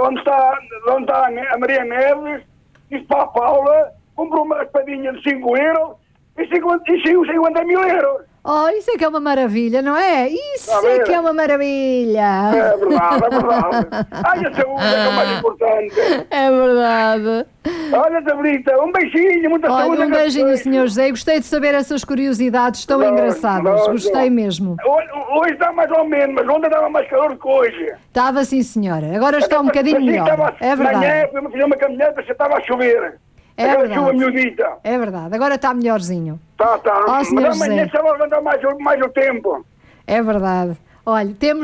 onde está a Maria Neves, disse para a Paula, comprou uma espadinha de 5 euros e 50 mil euros. Oh, isso é que é uma maravilha, não é? Isso Está a é ver? que é uma maravilha. É verdade, é verdade. Ai, a saúde é que é o mais importante. É verdade. Olha, Sabrita, um beijinho, muita saúde. Olha, um beijinho, Sr. José. Gostei de saber essas curiosidades tão engraçadas. Gostei mesmo. Hoje está mais ou menos, mas ontem estava mais calor que hoje. Estava sim, senhora. Agora está um bocadinho melhor. É verdade. Amanhã fui fazer uma caminhada, já estava a chover. É Aquela chuva verdade. miudita. É verdade. Agora está melhorzinho. Tá. Ó, Sr. Mas amanhã José. já vai levantar mais o tempo. É verdade. Olha, temos